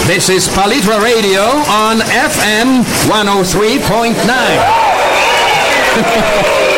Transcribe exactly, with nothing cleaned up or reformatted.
This is Palitra Radio on F M one oh three point nine.